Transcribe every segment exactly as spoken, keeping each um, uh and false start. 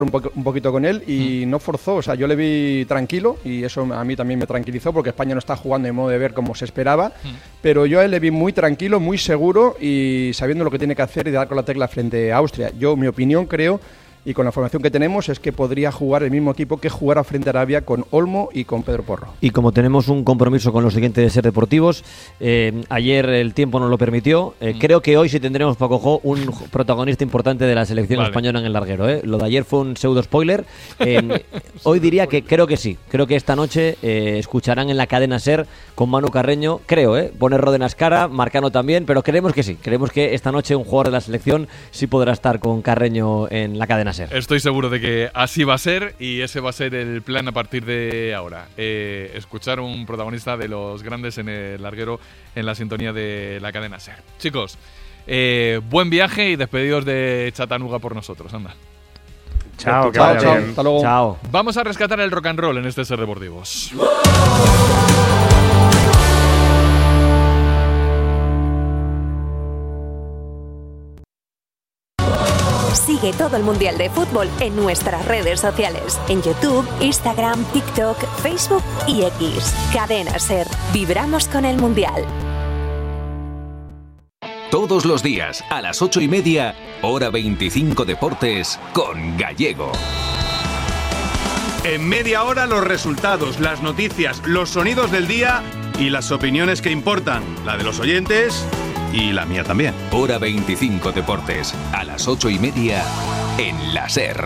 un, po- un poquito con él y no forzó, o sea, yo le vi tranquilo y eso a mí también me tranquilizó porque España no está jugando de modo de ver como se esperaba, pero yo a él le vi muy tranquilo, muy seguro y sabiendo lo que tiene que hacer y dar con la tecla frente a Austria. Yo, mi opinión, creo, y con la formación que tenemos, es que podría jugar el mismo equipo que jugara frente a Arabia con Olmo y con Pedro Porro. Y como tenemos un compromiso con los siguientes de Ser Deportivos, eh, ayer el tiempo nos lo permitió, eh, mm. creo que hoy sí tendremos, Paco Jo, un protagonista importante de la selección vale. española en el larguero. ¿eh? Lo de ayer fue un pseudo spoiler. Eh, hoy diría que creo que sí, creo que esta noche eh, escucharán en la cadena Ser con Manu Carreño, creo, ¿eh? pone Ródenas cara, Marcano también, pero creemos que sí, creemos que esta noche un jugador de la selección sí podrá estar con Carreño en la cadena Ser. Estoy seguro de que así va a ser y ese va a ser el plan a partir de ahora. Eh, escuchar un protagonista de los grandes en el larguero en la sintonía de la cadena Ser. Chicos, eh, buen viaje y despedidos de Chattanooga por nosotros. Anda. Chao, que chao, vaya chao, bien. hasta luego. Chao. Vamos a rescatar el rock and roll en este Ser Deportivos. Sigue todo el Mundial de Fútbol en nuestras redes sociales. En YouTube, Instagram, TikTok, Facebook y X. Cadena Ser. Vibramos con el Mundial. Todos los días, a las ocho y media, hora veinticinco Deportes, con Gallego. En media hora los resultados, las noticias, los sonidos del día y las opiniones que importan. La de los oyentes y la mía también. Hora veinticinco Deportes, a las ocho y media, en la Ser.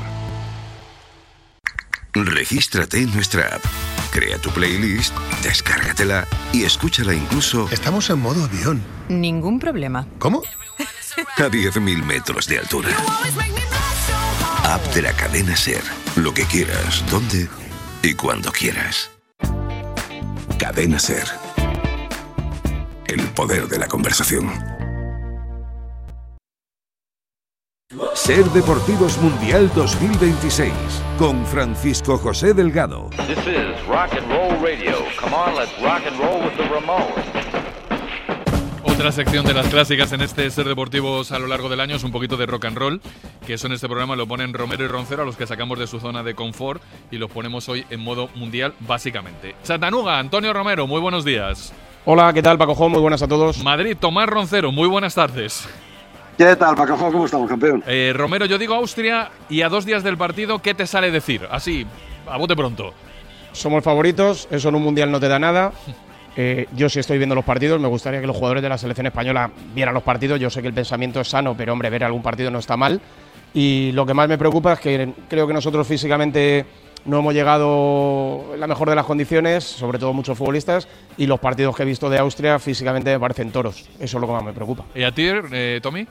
Regístrate en nuestra app. Crea tu playlist, descárgatela y escúchala incluso... Estamos en modo avión. Ningún problema. ¿Cómo? A diez mil metros de altura. App de la cadena Ser. Lo que quieras, donde y cuando quieras. Cadena Ser. El poder de la conversación. Ser Deportivos Mundial dos mil veintiséis con Francisco José Delgado. This is Rock and Roll Radio. Come on, let's rock and roll with the Ramones. Otra sección de las clásicas en este Ser Deportivos a lo largo del año es un poquito de rock and roll, que eso en este programa lo ponen Romero y Roncero, a los que sacamos de su zona de confort y los ponemos hoy en modo mundial, básicamente. Chattanooga, Antonio Romero, muy buenos días. Hola, ¿qué tal, Paco Jo? Muy buenas a todos. Madrid, Tomás Roncero, muy buenas tardes. ¿Qué tal, Paco Jo? ¿Cómo estamos, campeón? Eh, Romero, yo digo Austria y a dos días del partido, ¿qué te sale decir? Así, a bote pronto. Somos favoritos, eso en un mundial no te da nada. Eh, yo sí estoy viendo los partidos, me gustaría que los jugadores de la selección española vieran los partidos. Yo sé que el pensamiento es sano, pero hombre, ver algún partido no está mal. Y lo que más me preocupa es que creo que nosotros físicamente no hemos llegado en la mejor de las condiciones, sobre todo muchos futbolistas, y los partidos que he visto de Austria físicamente me parecen toros. Eso es lo que más me preocupa. ¿Y a ti, eh, Tommy?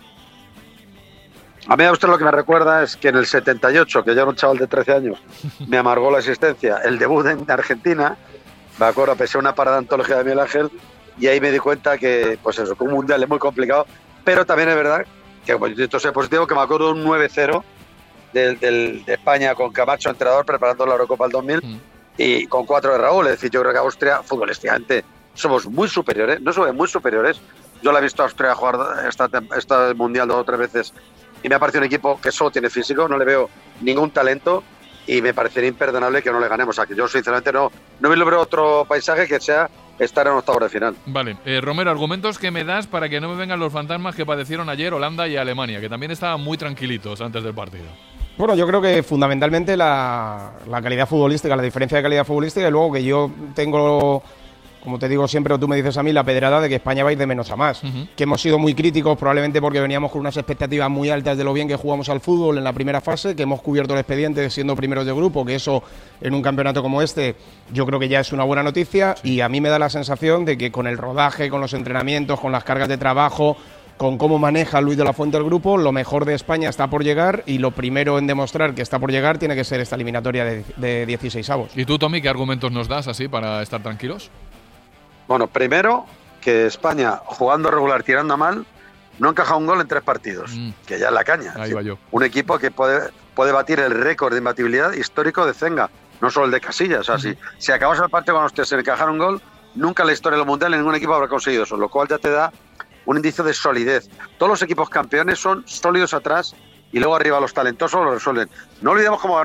A mí Austria lo que me recuerda es que en el setenta y ocho, que yo era un chaval de trece años, me amargó la existencia el debut en Argentina. Me acuerdo, pesé una parada antología de Miguel Ángel y ahí me di cuenta que, pues eso, que un mundial es muy complicado, pero también es verdad que, pues, esto es positivo, que me acuerdo de un nueve cero del, del, de España con Camacho entrenador preparando la Eurocopa del dos mil mm. y con cuatro de Raúl. Es decir, yo creo que Austria, futbolísticamente, somos muy superiores, no somos muy superiores. Yo la he visto a Austria jugar esta, esta mundial dos o tres veces y me ha parecido un equipo que solo tiene físico, no le veo ningún talento. Y me parecería imperdonable que no le ganemos. O sea, que yo sinceramente no, no me logro otro paisaje que sea estar en octavos de final. Vale, eh, Romero, argumentos que me das para que no me vengan los fantasmas que padecieron ayer Holanda y Alemania, que también estaban muy tranquilitos antes del partido. Bueno, yo creo que fundamentalmente la, la calidad futbolística, la diferencia de calidad futbolística, y luego que yo tengo, como te digo siempre, o tú me dices a mí, la pedrada de que España va a ir de menos a más. Uh-huh. Que hemos sido muy críticos, probablemente porque veníamos con unas expectativas muy altas de lo bien que jugamos al fútbol en la primera fase, que hemos cubierto el expediente siendo primeros de grupo, que eso en un campeonato como este yo creo que ya es una buena noticia. Sí. Y a mí me da la sensación de que con el rodaje, con los entrenamientos, con las cargas de trabajo, con cómo maneja Luis de la Fuente el grupo, lo mejor de España está por llegar, y lo primero en demostrar que está por llegar tiene que ser esta eliminatoria de, de dieciseisavos. ¿Y tú, Tommy, qué argumentos nos das así para estar tranquilos? Bueno, primero, que España, jugando regular, tirando a mal, no encaja un gol en tres partidos, mm. que ya es la caña. Ahí va yo. Un equipo que puede, puede batir el récord de imbatibilidad histórico de Zenga, no solo el de Casillas. O sea, mm. si, si acabas el partido con ustedes en encajar un gol, nunca en la historia de los mundiales ningún equipo habrá conseguido eso, lo cual ya te da un indicio de solidez. Todos los equipos campeones son sólidos atrás y luego arriba los talentosos lo resuelven. No olvidemos cómo